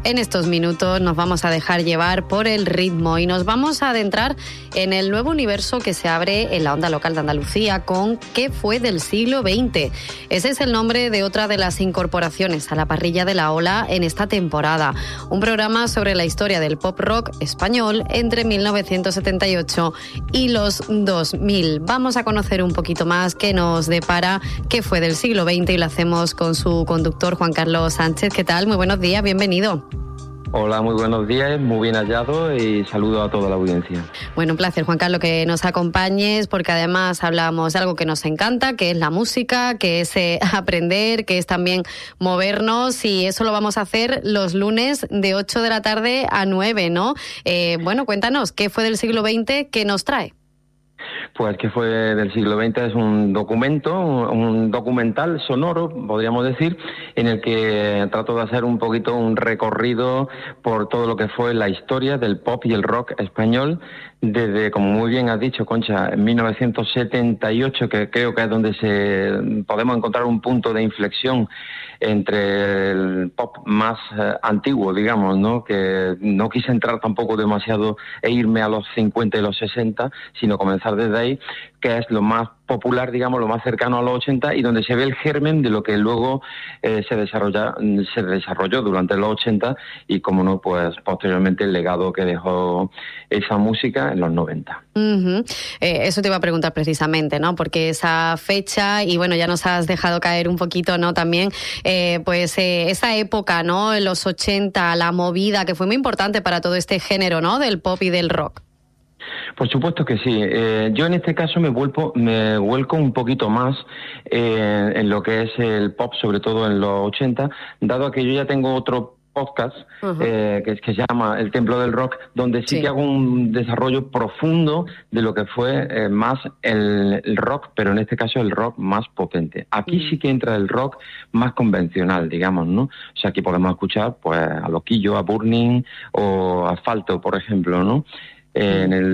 En estos minutos nos vamos a dejar llevar por el ritmo y nos vamos a adentrar en el nuevo universo que se abre en la onda local de Andalucía con ¿Qué fue del siglo XX? Ese es el nombre de otra de las incorporaciones a la parrilla de La Ola en esta temporada. Un programa sobre la historia del pop rock español entre 1978 y los 2000. Vamos a conocer un poquito más qué nos depara ¿Qué fue del siglo XX? Y lo hacemos con su conductor Juan Carlos Sánchez. ¿Qué tal? Muy buenos días, bienvenido. Hola, muy buenos días, muy bien hallado y saludo a toda la audiencia. Bueno, un placer, Juan Carlos, que nos acompañes porque además hablamos de algo que nos encanta, que es la música, que es aprender, que es también movernos y eso lo vamos a hacer los lunes de 8 de la tarde a 9, ¿no? Bueno, cuéntanos, ¿qué fue del siglo XX que nos trae? Pues que fue del siglo XX es un documento, un documental sonoro, podríamos decir, en el que trato de hacer un poquito un recorrido por todo lo que fue la historia del pop y el rock español, desde, como muy bien has dicho, Concha, en 1978, que creo que es donde podemos encontrar un punto de inflexión entre el pop más antiguo, digamos, ¿no? Que no quise entrar tampoco demasiado e irme a los 50 y los 60, sino comenzar desde ahí, que es lo más popular, digamos, lo más cercano a los 80 y donde se ve el germen de lo que luego se desarrolló durante los 80 y, como no, pues posteriormente el legado que dejó esa música en los 90. Eso te iba a preguntar precisamente, ¿no? Porque esa fecha, y bueno, ya nos has dejado caer un poquito, ¿no? También, esa época, ¿no? En los 80, la movida, que fue muy importante para todo este género, ¿no? Del pop y del rock. Por supuesto que sí. Yo en este caso me vuelco un poquito más en lo que es el pop, sobre todo en los 80, dado que yo ya tengo otro podcast que se llama El Templo del Rock, donde sí que hago un desarrollo profundo de lo que fue más el rock, pero en este caso el rock más potente. Aquí sí que entra el rock más convencional, digamos, ¿no? O sea, aquí podemos escuchar pues a Loquillo, a Burning o a Asfalto, por ejemplo, ¿no? En el